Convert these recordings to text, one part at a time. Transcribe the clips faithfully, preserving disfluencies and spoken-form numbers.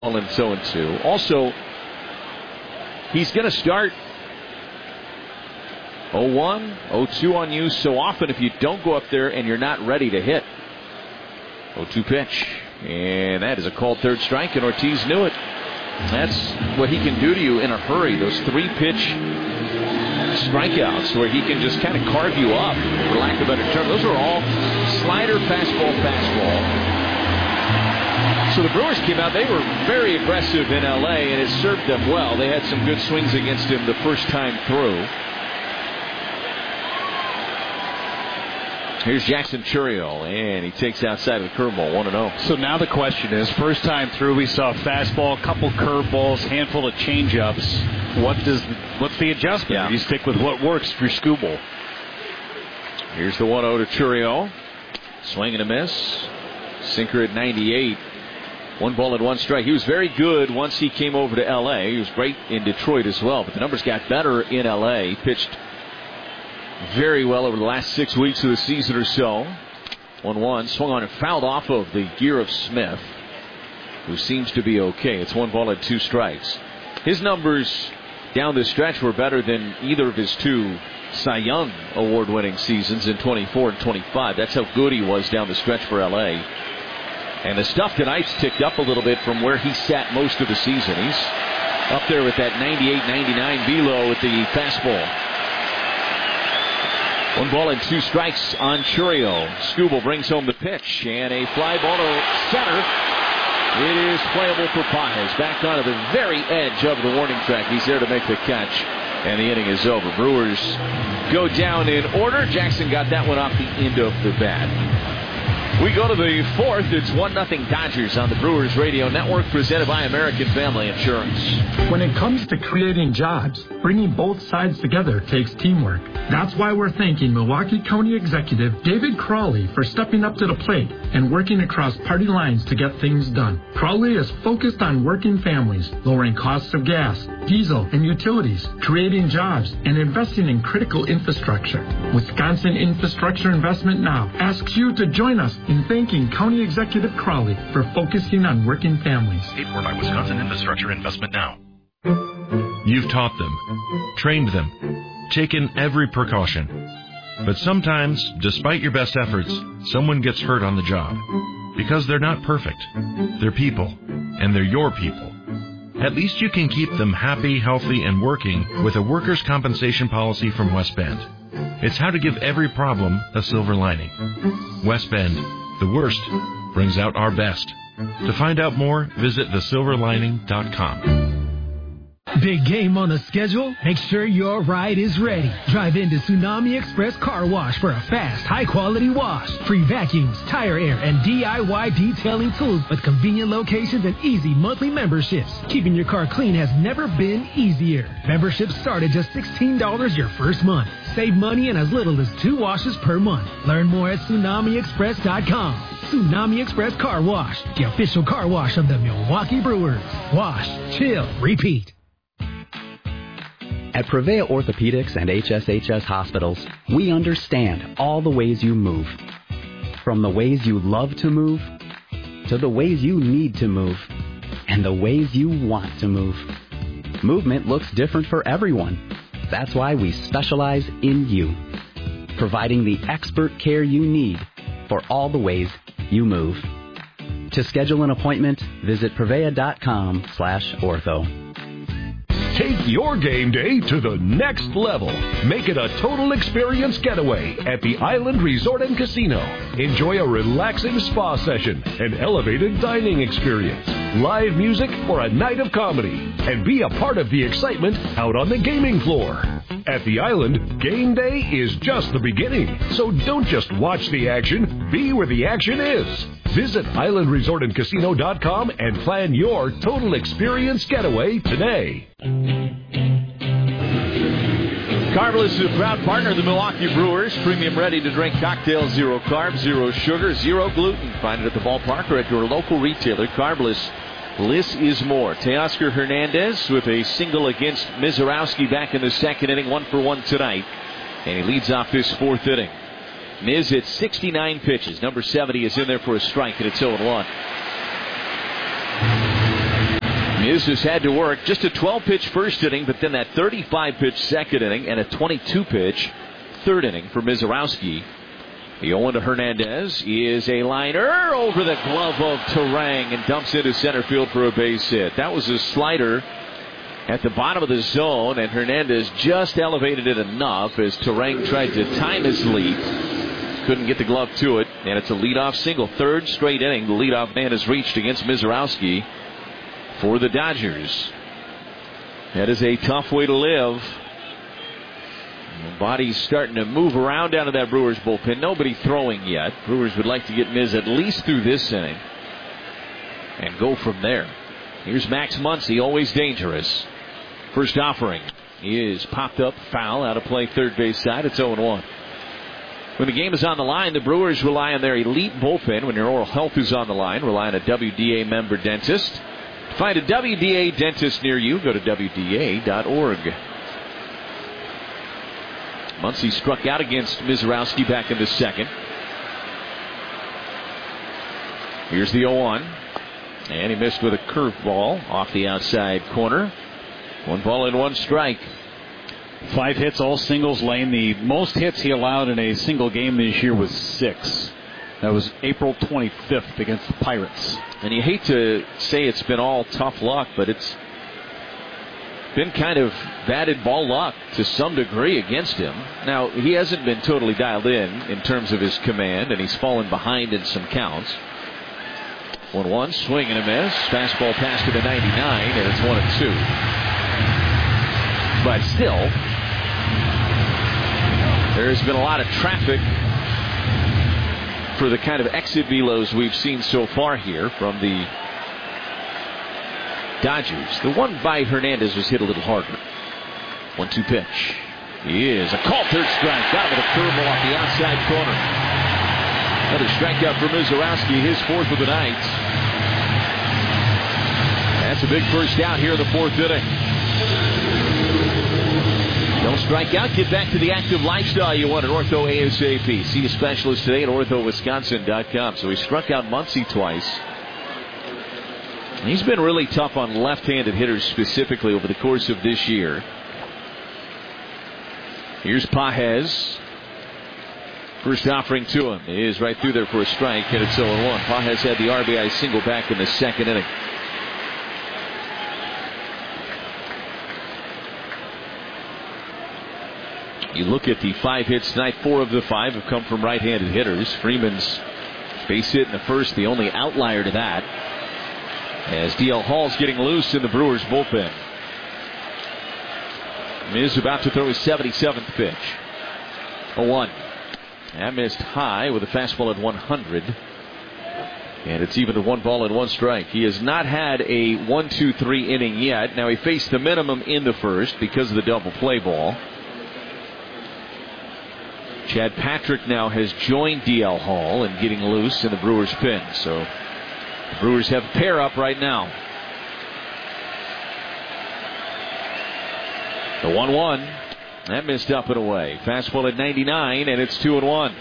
And so and two. Also, he's going to start oh one, oh two on you so often if you don't go up there and you're not ready to hit. oh two pitch. And that is a called third strike, and Ortiz knew it. That's what he can do to you in a hurry. Those three pitch strikeouts where he can just kind of carve you up, for lack of a better term. Those are all slider, fastball, fastball. So the Brewers came out. They were very aggressive in L A, and it served them well. They had some good swings against him the first time through. Here's Jackson Chourio, and he takes outside of the curveball, one and oh. So now the question is, first time through, we saw a fastball, a couple curveballs, handful of changeups. What does what's the adjustment? Yeah. You stick with what works for Skubal. Here's the one oh to Chourio. Swing and a miss. Sinker at ninety-eight. One ball and one strike. He was very good once he came over to L A. He was great in Detroit as well, but the numbers got better in L A. He pitched very well over the last six weeks of the season or so. one one. Swung on and fouled off of the gear of Smith, who seems to be okay. It's one ball and two strikes. His numbers down the stretch were better than either of his two Cy Young award-winning seasons in twenty-four and twenty-five. That's how good he was down the stretch for L A. And the stuff tonight's ticked up a little bit from where he sat most of the season. He's up there with that ninety-eight ninety-nine velo with the fastball. One ball and two strikes on Chourio. Skubal brings home the pitch, and a fly ball to center. It is playable for Pages. Back onto the very edge of the warning track. He's there to make the catch, and the inning is over. Brewers go down in order. Jackson got that one off the end of the bat. We go to the fourth. It's one nothing Dodgers on the Brewers Radio Network, presented by American Family Insurance. When it comes to creating jobs, bringing both sides together takes teamwork. That's why we're thanking Milwaukee County Executive David Crawley for stepping up to the plate and working across party lines to get things done. Crawley is focused on working families, lowering costs of gas, diesel, and utilities, creating jobs, and investing in critical infrastructure. Wisconsin Infrastructure Investment Now asks you to join us in thanking County Executive Crawley for focusing on working families. Paid for by Wisconsin Infrastructure Investment Now. You've taught them, trained them, taken every precaution. But sometimes, despite your best efforts, someone gets hurt on the job. Because they're not perfect. They're people, and they're your people. At least you can keep them happy, healthy, and working with a workers' compensation policy from West Bend. It's how to give every problem a silver lining. West Bend, the worst brings out our best. To find out more, visit the silver lining dot com. Big game on the schedule? Make sure your ride is ready. Drive into Tsunami Express Car Wash for a fast, high-quality wash. Free vacuums, tire air, and D I Y detailing tools with convenient locations and easy monthly memberships. Keeping your car clean has never been easier. Memberships start at just sixteen dollars your first month. Save money in as little as two washes per month. Learn more at tsunami express dot com. Tsunami Express Car Wash, the official car wash of the Milwaukee Brewers. Wash, chill, repeat. At Prevea Orthopedics and H S H S Hospitals, we understand all the ways you move. From the ways you love to move, to the ways you need to move, and the ways you want to move. Movement looks different for everyone. That's why we specialize in you, providing the expert care you need for all the ways you move. To schedule an appointment, visit prevea dot com slash ortho. Take your game day to the next level. Make it a total experience getaway at the Island Resort and Casino. Enjoy a relaxing spa session, an elevated dining experience, live music, or a night of comedy. And be a part of the excitement out on the gaming floor. At the Island, game day is just the beginning. So don't just watch the action, be where the action is. Visit island resort and casino dot com and plan your total experience getaway today. Carveless is a proud partner of the Milwaukee Brewers. Premium ready-to-drink cocktails, zero carbs, zero sugar, zero gluten. Find it at the ballpark or at your local retailer. Carveless, less is more. Teoscar Hernandez with a single against Mizorowski back in the second inning, one for one tonight. And he leads off this fourth inning. Miz at sixty-nine pitches. Number seventy is in there for a strike, and it's oh one. Miz has had to work just a twelve pitch first inning, but then that thirty-five pitch second inning and a twenty-two pitch third inning for Mizorowski. The oh one to Hernandez is a liner over the glove of Terang and dumps into center field for a base hit. That was a slider at the bottom of the zone, and Hernandez just elevated it enough as Terang tried to time his leap. Couldn't get the glove to it, and it's a leadoff single. Third straight inning, the leadoff man has reached against Mizorowski for the Dodgers. That is a tough way to live. The body's starting to move around down to that Brewers bullpen. Nobody throwing yet. Brewers would like to get Miz at least through this inning and go from there. Here's Max Muncy, always dangerous. First offering is popped up, foul, out of play, third base side. It's oh one. When the game is on the line, the Brewers rely on their elite bullpen. When your oral health is on the line, rely on a W D A member dentist. To find a W D A dentist near you, go to W D A dot org. Muncy struck out against Mizorowski back in the second. Here's the oh one. And he missed with a curveball off the outside corner. One ball and one strike. Five hits, all singles lane. The most hits he allowed in a single game this year was six. That was April twenty-fifth against the Pirates. And you hate to say it's been all tough luck, but it's been kind of batted ball luck to some degree against him. Now, he hasn't been totally dialed in in terms of his command, and he's fallen behind in some counts. one one, swing and a miss. Fastball passed to the ninety-nine, and it's one and two. But still, there's been a lot of traffic for the kind of exit velos we've seen so far here from the Dodgers. The one by Hernandez was hit a little harder. one two pitch. He is a call, third strike. Got him with a curveball off the outside corner. Another strikeout for Mizorowski, his fourth of the night. That's a big first out here in the fourth inning. Don't strike out. Get back to the active lifestyle you want at Ortho ASAP. See a specialist today at ortho wisconsin dot com. So he struck out Muncy twice. He's been really tough on left-handed hitters specifically over the course of this year. Here's Pages. First offering to him is right through there for a strike, and it's oh one. Pages had the R B I single back in the second inning. You look at the five hits tonight, four of the five have come from right-handed hitters. Freeman's base hit in the first, the only outlier to that, as D L Hall's getting loose in the Brewers bullpen. Miz about to throw his seventy-seventh pitch. oh one. That missed high with a fastball at one hundred. And it's even to one ball and one strike. He has not had a one two three inning yet. Now he faced the minimum in the first because of the double play ball. Chad Patrick now has joined D L Hall in getting loose in the Brewers pen. So the Brewers have a pair up right now. The one one. That missed up and away. Fastball at ninety-nine, and it's two and one.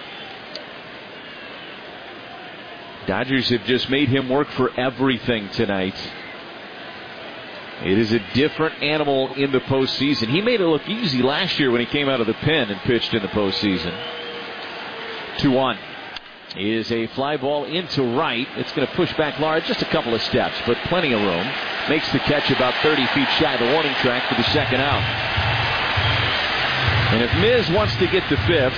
Dodgers have just made him work for everything tonight. It is a different animal in the postseason. He made it look easy last year when he came out of the pen and pitched in the postseason. two one. Is a fly ball into right. It's going to push back large, just a couple of steps, but plenty of room. Makes the catch about thirty feet shy of the warning track for the second out. And if Miz wants to get to fifth,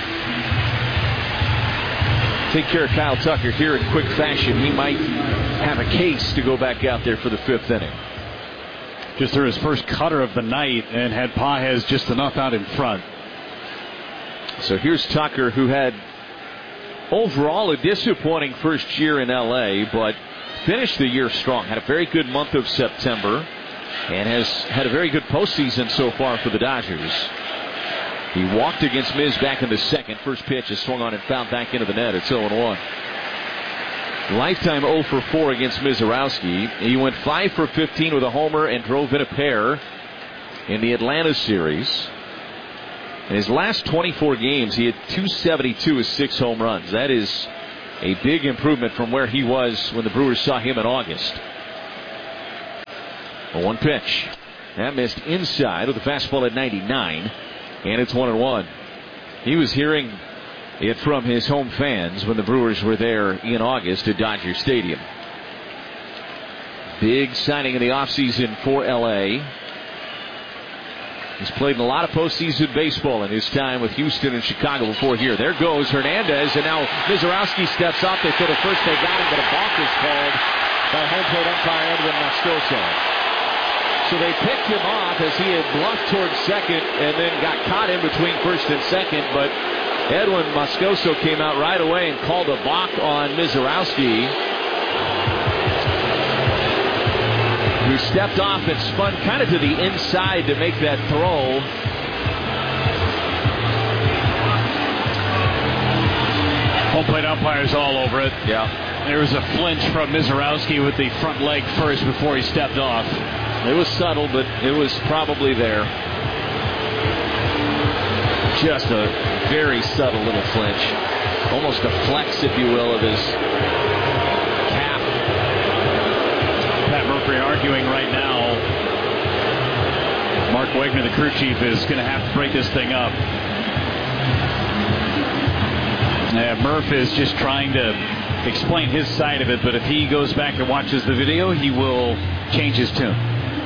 take care of Kyle Tucker here in quick fashion, he might have a case to go back out there for the fifth inning. Just threw his first cutter of the night and had Pages just enough out in front. So here's Tucker, who had overall a disappointing first year in L A, but finished the year strong. Had a very good month of September and has had a very good postseason so far for the Dodgers. He walked against Miz back in the second. First pitch is swung on and fouled back into the net. It's oh one. Lifetime oh for four against Mizorowski. He went five for fifteen with a homer and drove in a pair in the Atlanta series. In his last twenty-four games, he had two seventy-two with six home runs. That is a big improvement from where he was when the Brewers saw him in August. A one pitch. That missed inside with a fastball at ninety-nine. And it's one and one. He was hearing it from his home fans when the Brewers were there in August at Dodger Stadium. Big signing in the offseason for L A. He's played in a lot of postseason baseball in his time with Houston and Chicago before here. There goes Hernandez, and now Mizorowski steps up. They throw to first, they got him, but a balk is called by home plate umpire Edwin Moscoso. So they picked him off as he had bluffed towards second and then got caught in between first and second, but Edwin Moscoso came out right away and called a balk on Mizorowski, who stepped off and spun kind of to the inside to make that throw. Home plate umpires all over it. Yeah. There was a flinch from Mizorowski with the front leg first before he stepped off. It was subtle, but it was probably there. Just a very subtle little flinch. Almost a flex, if you will, of his cap. Pat Murphy arguing right now. Mark Wegner, the crew chief, is going to have to break this thing up. Yeah, Murph is just trying to explain his side of it, but if he goes back and watches the video, he will change his tune.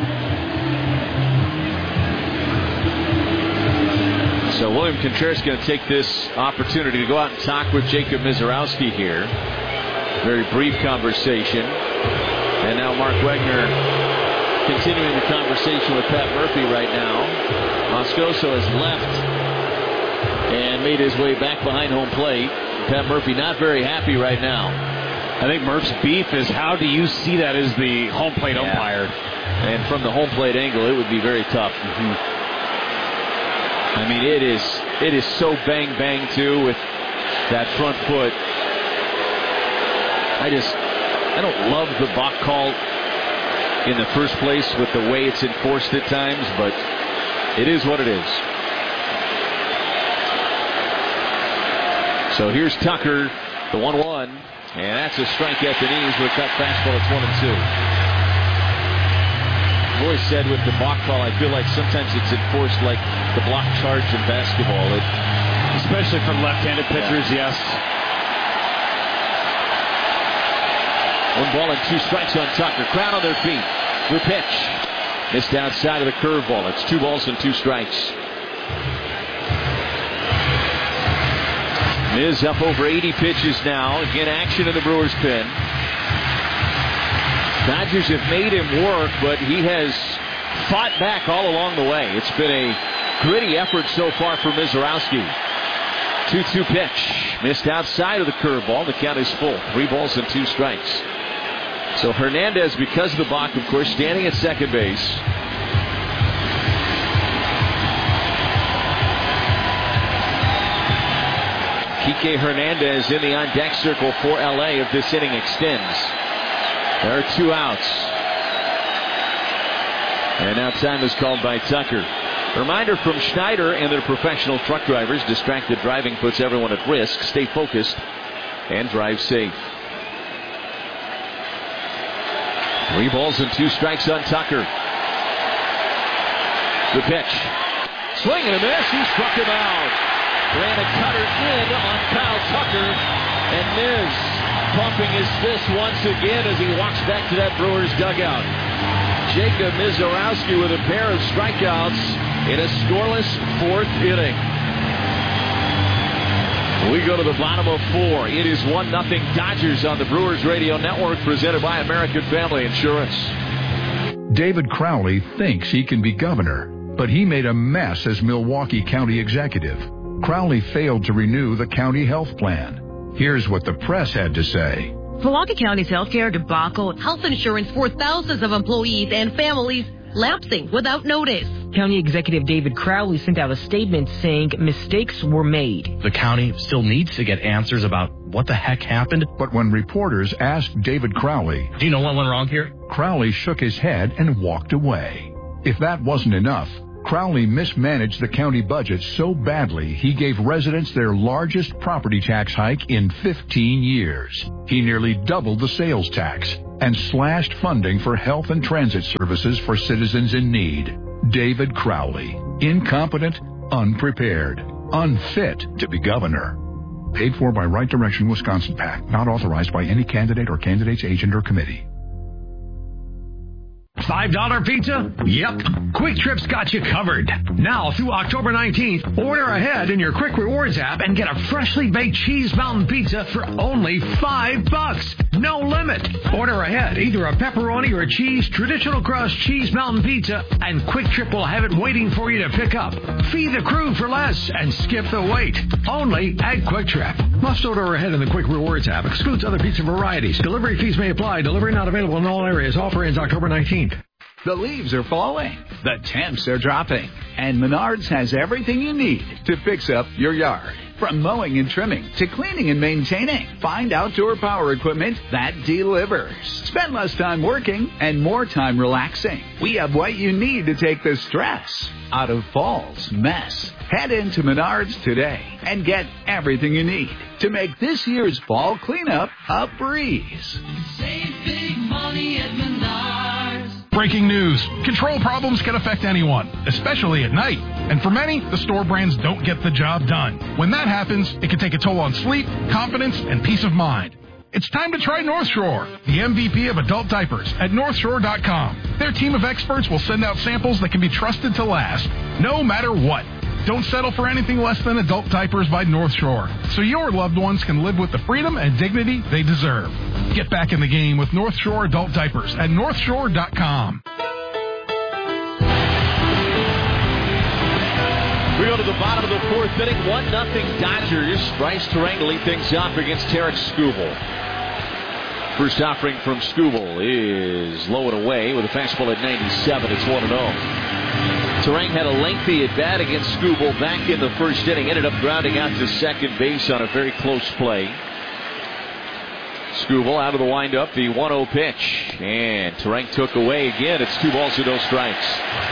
So William Contreras is going to take this opportunity to go out and talk with Jacob Mizorowski here. Very brief conversation. And now Mark Wegner continuing the conversation with Pat Murphy right now. Moscoso has left and made his way back behind home plate. Pat Murphy not very happy right now. I think Murph's beef is how do you see that as the home plate yeah. umpire? And from the home plate angle, it would be very tough. Mm-hmm. I mean, it is it is so bang bang too with that front foot. I just I don't love the balk call in the first place with the way it's enforced at times, but it is what it is. So here's Tucker, the one one, and that's a strike at the knees with a cut fastball. It's one and two. I've always said with the balk call, I feel like sometimes it's enforced like the block charge in basketball. It, especially from left-handed pitchers, yeah. yes. One ball and two strikes on Tucker. Crowd on their feet. Good pitch. Missed outside of the curveball. It's two balls and two strikes. Miz up over eighty pitches now. Again, action in the Brewers pen. Dodgers have made him work, but he has fought back all along the way. It's been a gritty effort so far for Mizorowski. two two pitch. Missed outside of the curveball. The count is full. Three balls and two strikes. So Hernandez, because of the balk, of course, standing at second base. Kike Hernandez in the on-deck circle for L A if this inning extends. There are two outs. And now time is called by Tucker. Reminder from Schneider and their professional truck drivers. Distracted driving puts everyone at risk. Stay focused and drive safe. Three balls and two strikes on Tucker. The pitch. Swing and a miss. He struck him out. Ran a cutter in on Kyle Tucker. And Miz pumping his fist once again as he walks back to that Brewers dugout. Jacob Mizorowski with a pair of strikeouts in a scoreless fourth inning. We go to the bottom of four. It is one nothing Dodgers on the Brewers Radio Network, presented by American Family Insurance. David Crowley thinks he can be governor, but he made a mess as Milwaukee County executive. Crowley failed to renew the county health plan. Here's what the press had to say. Milwaukee County's healthcare debacle, health insurance for thousands of employees and families lapsing without notice. County Executive David Crowley sent out a statement saying mistakes were made. The county still needs to get answers about what the heck happened. But when reporters asked David Crowley, do you know what went wrong here? Crowley shook his head and walked away. If that wasn't enough, Crowley mismanaged the county budget so badly he gave residents their largest property tax hike in fifteen years. He nearly doubled the sales tax and slashed funding for health and transit services for citizens in need. David Crowley. Incompetent, unprepared, unfit to be governor. Paid for by Right Direction Wisconsin PAC. Not authorized by any candidate or candidate's agent or committee. five dollar pizza? Yep. Quick Trip's got you covered. Now through October nineteenth, order ahead in your Quick Rewards app and get a freshly baked cheese mountain pizza for only five bucks. No limit. Order ahead, either a pepperoni or a cheese, traditional crust cheese mountain pizza, and Quick Trip will have it waiting for you to pick up. Feed the crew for less and skip the wait. Only at Quick Trip. Must order ahead in the Quick Rewards app. Excludes other pizza varieties. Delivery fees may apply. Delivery not available in all areas. Offer ends October nineteenth. The leaves are falling, the temps are dropping, and Menards has everything you need to fix up your yard. From mowing and trimming to cleaning and maintaining, find outdoor power equipment that delivers. Spend less time working and more time relaxing. We have what you need to take the stress out of fall's mess. Head into Menards today and get everything you need to make this year's fall cleanup a breeze. Save big money at Menards. Breaking news. Control problems can affect anyone, especially at night. And for many, the store brands don't get the job done. When that happens, it can take a toll on sleep, confidence, and peace of mind. It's time to try North Shore, the M V P of adult diapers at North Shore dot com. Their team of experts will send out samples that can be trusted to last, no matter what. Don't settle for anything less than adult diapers by North Shore, so your loved ones can live with the freedom and dignity they deserve. Get back in the game with North Shore adult diapers at North Shore dot com. We go to the bottom of the fourth inning, one nothing Dodgers. Bryce Turang to lead things off against Tarek Skubal. First offering from Skubal is low and away with a fastball at ninety-seven. It's one and oh. Turang had a lengthy at-bat against Skubal back in the first inning. Ended up grounding out to second base on a very close play. Skubal out of the windup, the one oh pitch. And Turang took away again. It's two balls and no strikes.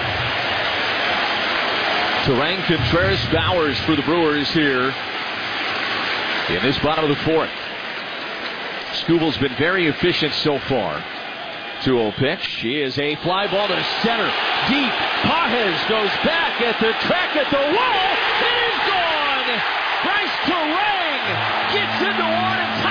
Turang, Contreras, Bowers for the Brewers here in this bottom of the fourth. Skubal's been very efficient so far. two oh pitch is a fly ball to center. Deep. Pages goes back at the track at the wall. It is gone. Bryce Turang gets into one and